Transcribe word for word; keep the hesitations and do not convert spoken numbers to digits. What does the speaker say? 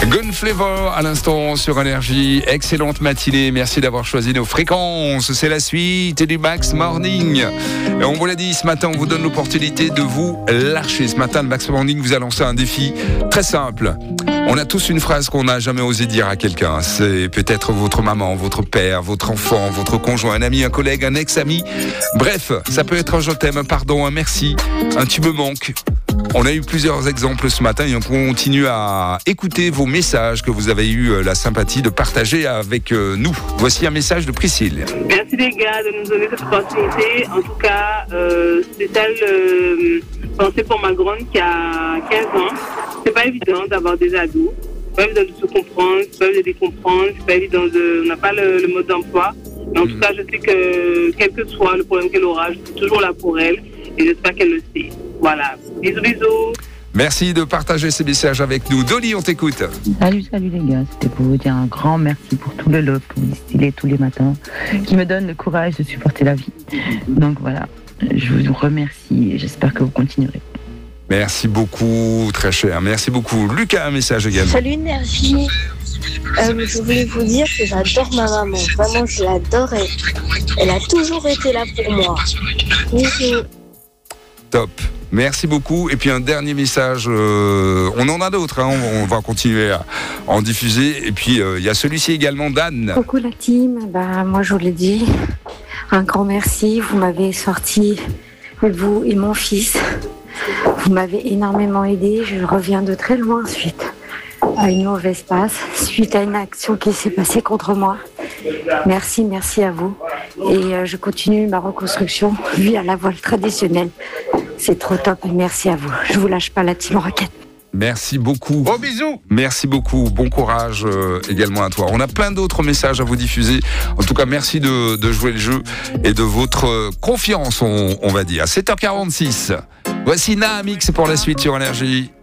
Gun Flavor à l'instant sur Énergie. Excellente matinée. Merci d'avoir choisi nos fréquences. C'est la suite du Max Morning. Et on vous l'a dit, ce matin, on vous donne l'opportunité de vous lâcher. Ce matin, le Max Morning vous a lancé un défi très simple. On a tous une phrase qu'on n'a jamais osé dire à quelqu'un. C'est peut-être votre maman, votre père, votre enfant, votre conjoint, un ami, un collègue, un ex-ami. Bref, ça peut être un je t'aime, un pardon, un merci, un tu me manques. On a eu plusieurs exemples ce matin et on continue à écouter vos messages que vous avez eu la sympathie de partager avec nous. Voici un message de Priscille. Merci les gars de nous donner cette opportunité. En tout cas, euh, spécial euh, pensée pour ma grande qui a quinze ans. C'est pas évident d'avoir des ados. C'est pas évident de se comprendre, c'est pas évident de les comprendre, c'est pas évident de... On n'a pas le, le mode d'emploi. Mais en mmh. tout cas, je sais que quel que soit le problème qu'elle aura, je suis toujours là pour elle. Et j'espère qu'elle le sait. Voilà. Bisous, bisous. Merci de partager ces messages avec nous. Dolly, on t'écoute. Salut, salut les gars. C'était pour vous dire un grand merci pour tout le love que vous distillez tous les matins, qui me donne le courage de supporter la vie. Donc voilà, je vous remercie et j'espère que vous continuerez. Merci beaucoup, très cher. Merci beaucoup. Lucas, un message également. Salut Énergie. Euh, je voulais vous dire que j'adore ma maman. Vraiment, je l'adore. Elle, elle a toujours été là pour moi. Bisous. Top. Merci beaucoup. Et puis un dernier message. Euh, on en a d'autres. Hein, on, on va continuer à en diffuser. Et puis il euh, y a celui-ci également d'Anne. Coucou la team. Bah, moi, je vous l'ai dit. Un grand merci. Vous m'avez sorti, vous et mon fils. Vous m'avez énormément aidé. Je reviens de très loin suite à une mauvaise passe, suite à une action qui s'est passée contre moi. Merci, merci à vous. Et euh, je continue ma reconstruction via la voile traditionnelle. C'est trop top et merci à vous. Je vous lâche pas la team Rocket. Merci beaucoup. Gros bisous. Merci beaucoup. Bon courage euh, également à toi. On a plein d'autres messages à vous diffuser. En tout cas, merci de, de jouer le jeu et de votre confiance, on, on va dire. sept heures quarante-six. Voici Naamix pour la suite sur Énergie.